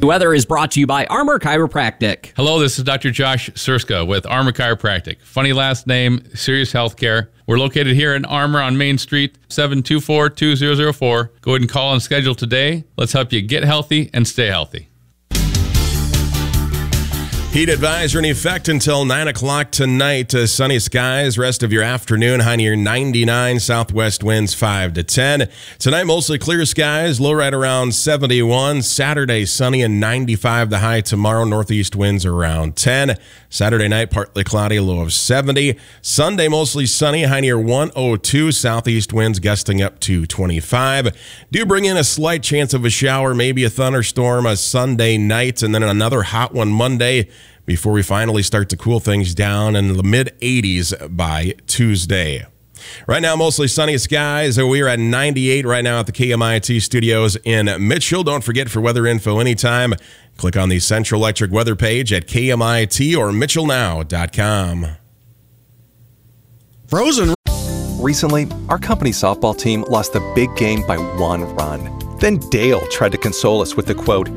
The weather is brought to you by Armor Chiropractic. Hello, this is Dr. Josh Surska with Armor Chiropractic. Funny last name, serious healthcare. We're located here in Armor on Main Street, 724-2004. Go ahead and call and schedule today. Let's help you get healthy and stay healthy. Heat advisory in effect until 9 o'clock tonight. Sunny skies, rest of your afternoon. High near 99, southwest winds 5 to 10. Tonight, mostly clear skies, low right around 71. Saturday, sunny and 95 the high. Tomorrow, northeast winds around 10. Saturday night, partly cloudy, low of 70. Sunday, mostly sunny, high near 102. Southeast winds gusting up to 25. Do bring in a slight chance of a shower, maybe a thunderstorm, a Sunday night, and then another hot one Monday, before we finally start to cool things down in the mid-80s by Tuesday. Right now, mostly sunny skies. We are at 98 right now at the KMIT studios in Mitchell. Don't forget, for weather info anytime, click on the Central Electric weather page at KMIT or mitchellnow.com. Frozen. Recently, our company softball team lost the big game by 1 run. Then Dale tried to console us with the quote,